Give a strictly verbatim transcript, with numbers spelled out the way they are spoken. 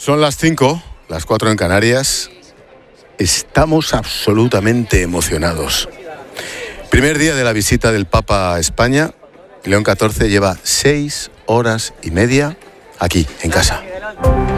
Son las cinco, las cuatro en Canarias. Estamos absolutamente emocionados. Primer día de la visita del Papa a España. León catorce lleva seis horas y media aquí, en casa.